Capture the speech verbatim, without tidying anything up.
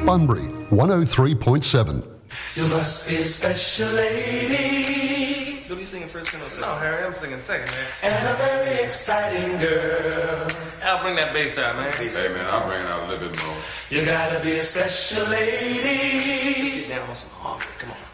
Bunbury, one oh three point seven. You must be a special lady. What are you singing first? Sing No, Harry, I'm singing second, man. And a very exciting girl. Al, bring that bass out, man. Hey, man, I'll bring it out a little bit more. You gotta be a special lady. Let's get down on some harmony. Come on.